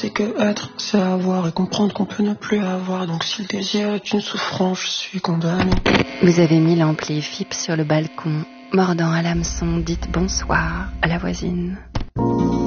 sait que être, c'est avoir et comprendre qu'on peut ne plus avoir. Donc si le désir est une souffrance, je suis condamné. Vous avez mis l'ampli FIP sur le balcon, mordant à l'hameçon, dites bonsoir à la voisine.